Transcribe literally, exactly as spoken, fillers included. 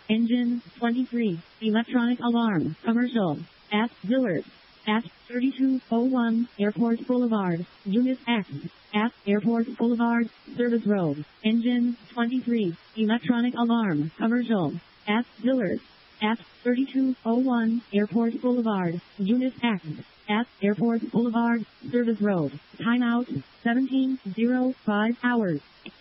Engine twenty-three. Electronic alarm. Commercial. At Dillard's. At thirty-two oh one Airport Boulevard, Unit X. At Airport Boulevard, Service Road. Engine twenty-three. Electronic alarm. Commercial. At Dillard's. At thirty-two oh one Airport Boulevard, Unit X. At Airport Boulevard, Service Road. Timeout seventeen oh five hours.